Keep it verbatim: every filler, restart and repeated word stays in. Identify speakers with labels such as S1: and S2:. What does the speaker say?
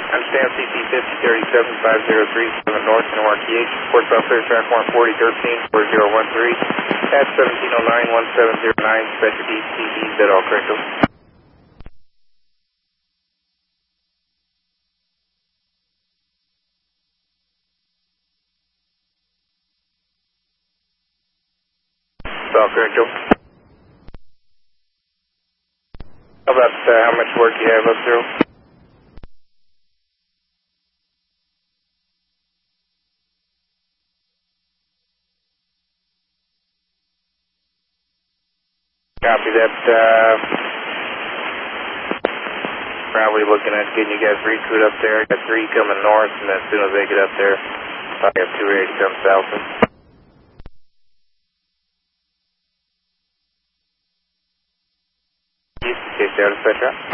S1: Understand C T fifty thirty-seven five zero three seven North, N O R T H, reports off clear track one forty thirteen four zero one three, at seventeen oh nine one seven zero nine, Spectre D T E, is that all correct? It's all correct, Joe. How about uh, how much work you have up there? Copy that. Uh, probably looking at getting you guys recruit up there. Got three coming north, and as soon as they get up there, I have two ready to come south. East, case out, et cetera.